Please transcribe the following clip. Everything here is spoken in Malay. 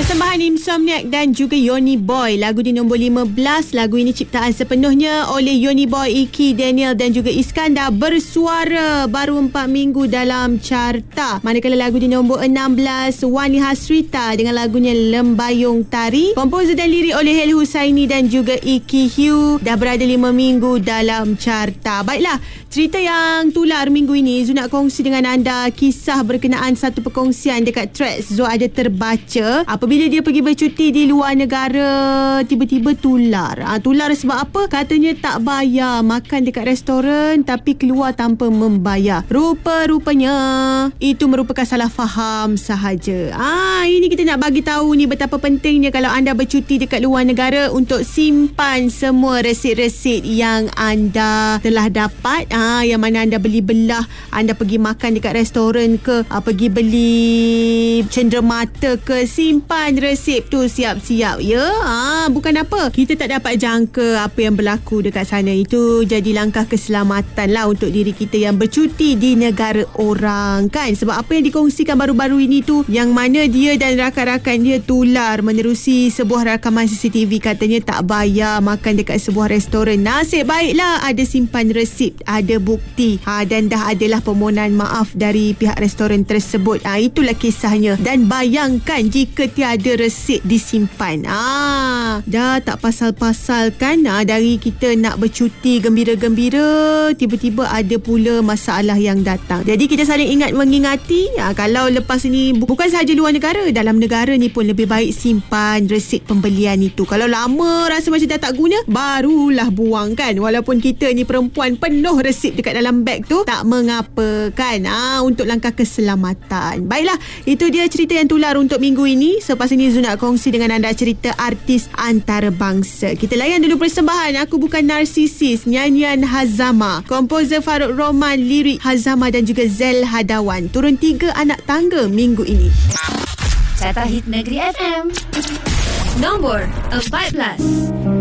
Persembahan Insomniac dan juga Yoni Boy. Lagu di nombor 15. Lagu ini ciptaan sepenuhnya oleh Yoni Boy, Iki, Daniel dan juga Iskandar. Bersuara baru 4 minggu dalam carta. Manakala lagu di nombor 16, Wani Hasrita dengan lagunya Lembayung Tari. Komposer dan lirik oleh Heli Husaini dan juga Iki Hugh. Dah berada 5 minggu dalam carta. Baiklah, cerita yang tular minggu ini Zul nak kongsi dengan anda kisah berkenaan satu perkongsian dekat Threads. Zul ada terbaca apabila dia pergi bercuti di luar negara, tiba-tiba tular. Tular sebab apa? Katanya tak bayar makan dekat restoran tapi keluar tanpa membayar. Rupa-rupanya itu merupakan salah faham sahaja. Ini kita nak bagi tahu ni betapa pentingnya kalau anda bercuti dekat luar negara untuk simpan semua resit-resit yang anda telah dapat. Yang mana anda beli belah, anda pergi makan dekat restoran ke, pergi beli cenderamata ke, simpan resip tu siap-siap ya. Bukan apa, kita tak dapat jangka apa yang berlaku dekat sana. Itu jadi langkah keselamatan lah untuk diri kita yang bercuti di negara orang kan. Sebab apa yang dikongsikan baru-baru ini tu, yang mana dia dan rakan-rakan dia tular menerusi sebuah rakaman CCTV. Katanya tak bayar makan dekat sebuah restoran. Nasib baiklah ada simpan resip, ada bukti, dan dah adalah permohonan maaf dari pihak restoran tersebut. Itulah kisahnya. Dan bayangkan jika tiada resit disimpan. Dah tak pasal-pasal kan, dari kita nak bercuti gembira-gembira, tiba-tiba ada pula masalah yang datang. Jadi kita saling ingat mengingati, kalau lepas ni bukan sahaja luar negara, dalam negara ni pun lebih baik simpan resit pembelian itu. Kalau lama rasa macam dah tak guna, barulah buang kan. Walaupun kita ni perempuan penuh resit dekat dalam beg tu, tak mengapa kan. Untuk langkah keselamatan. Baiklah, itu dia cerita yang tular untuk minggu ini. Selepas ini Zul nak kongsi dengan anda cerita artis antarabangsa. Kita layan dulu persembahan Aku Bukan Narsisis, nyanyian Hazama, komposer Farouk Roman, lirik Hazama dan juga Zel Hadawan. Turun 3 anak tangga minggu ini. Carta Hit Negeri FM nombor 14.